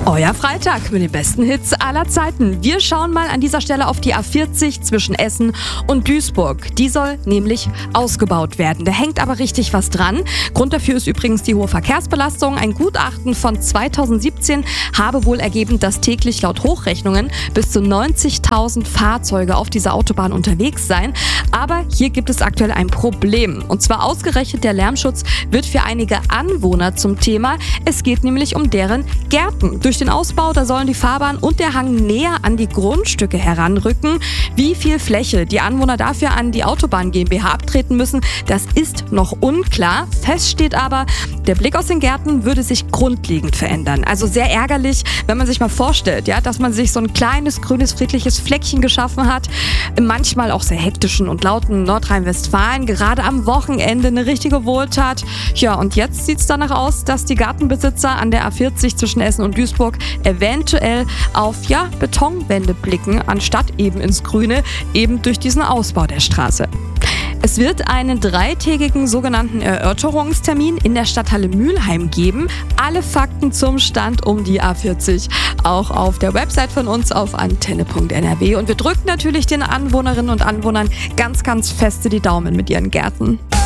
Euer Freitag mit den besten Hits aller Zeiten. Wir schauen mal an dieser Stelle auf die A40 zwischen Essen und Duisburg. Die soll nämlich ausgebaut werden. Da hängt aber richtig was dran. Grund dafür ist übrigens die hohe Verkehrsbelastung. Ein Gutachten von 2017 habe wohl ergeben, dass täglich laut Hochrechnungen bis zu 90.000 Fahrzeuge auf dieser Autobahn unterwegs seien. Aber hier gibt es aktuell ein Problem. Und zwar ausgerechnet der Lärmschutz wird für einige Anwohner zum Thema. Es geht nämlich um deren Gärten. Durch den Ausbau, da sollen die Fahrbahn und der Hang näher an die Grundstücke heranrücken. Wie viel Fläche die Anwohner dafür an die Autobahn GmbH abtreten müssen, das ist noch unklar. Fest steht aber, der Blick aus den Gärten würde sich grundlegend verändern. Also sehr ärgerlich, wenn man sich mal vorstellt, ja, dass man sich so ein kleines, grünes, friedliches Fleckchen geschaffen hat. Im manchmal auch sehr hektischen und lauten Nordrhein-Westfalen, gerade am Wochenende eine richtige Wohltat. Ja, und jetzt sieht es danach aus, dass die Gartenbesitzer an der A40 zwischen Essen und Duisburg eventuell auf Betonwände blicken, anstatt eben ins Grüne, eben durch diesen Ausbau der Straße. Es wird einen 3-tägigen sogenannten Erörterungstermin in der Stadthalle Mülheim geben. Alle Fakten zum Stand um die A40 auch auf der Website von uns auf antenne.nrw. Und wir drücken natürlich den Anwohnerinnen und Anwohnern ganz, ganz feste die Daumen mit ihren Gärten.